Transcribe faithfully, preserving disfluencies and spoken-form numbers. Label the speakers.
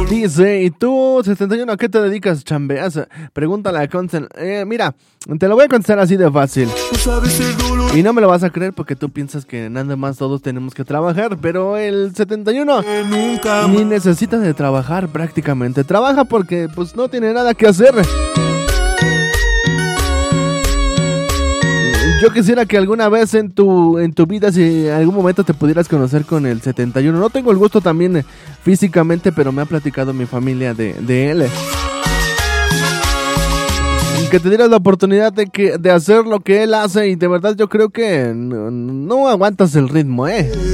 Speaker 1: Dice, ¿y tú, setenta y uno, a qué te dedicas, chambeas? Pregúntale a Consen. Eh, mira, te lo voy a contestar así de fácil. Y no me lo vas a creer porque tú piensas que nada más todos tenemos que trabajar, pero el setenta y uno ni necesita de trabajar prácticamente. Trabaja porque pues no tiene nada que hacer. Yo quisiera que alguna vez en tu en tu vida, si en algún momento te pudieras conocer con el setenta y uno. No tengo el gusto también eh, físicamente, pero me ha platicado mi familia de, de él. Que te dieras la oportunidad de, que, de hacer lo que él hace y de verdad yo creo que no, no aguantas el ritmo, ¿eh?